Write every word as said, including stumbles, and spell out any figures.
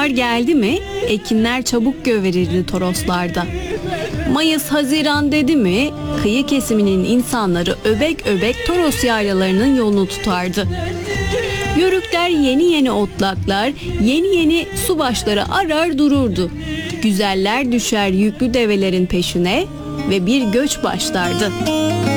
bahar geldi mi ekinler çabuk göverirdi Toroslarda. Mayıs Haziran dedi mi kıyı kesiminin insanları öbek öbek Toros yaylalarının yolunu tutardı. Yörükler yeni yeni otlaklar, yeni yeni su başları arar dururdu. Güzeller düşer yüklü develerin peşine ve bir göç başlardı.